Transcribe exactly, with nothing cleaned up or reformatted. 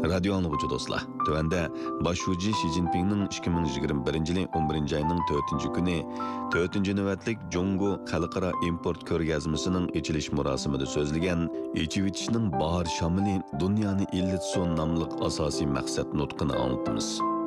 Radio anlıqçı dostlar. Tövəndə başçı Xi Jinpingning ikki ming yigirma birinchi yil o'n birinchi ayning to'rtinchi kuni to'rtinchi navbatlik Jongo xalqaro import ko'rgazmasining ochilish marosimida so'zlagan Echivitishning bahor shamili dunyoni illatson nomli asosiy maqsad nutqini anlatamiz.